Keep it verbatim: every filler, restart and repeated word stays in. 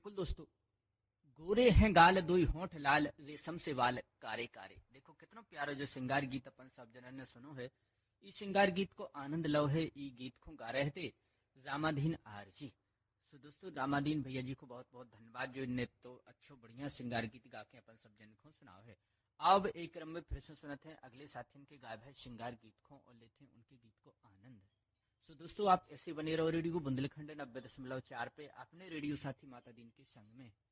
बिल्कुल दोस्तों, गोरे हैं गाल दुई होंठ लाल, रेशम से वाल कारे कारे। देखो कितना प्यारा जो श्रृंगार गीत अपन सब जनन ने सुनो है। ई श्रृंगार गीत को आनंद लो है। ई गीत को गा रहे थे रामाधीन आरजी। सो दोस्तों, रामाधीन भैया जी को बहुत बहुत धन्यवाद जो इन्हें तो अच्छो बढ़िया श्रृंगार गीत गा के अपन सब जन को सुनाओ है। अब एक क्रम में फिर से सुनते हैं अगले साथी के गायब है श्रृंगार गीत को और लेते हैं उनके गीत को आनंद। सो दोस्तों, आप ऐसे बने रहो रेडियो बुंदेलखंड नब्बे दशमलव चार पे अपने रेडियो साथी माता दीन के संग में।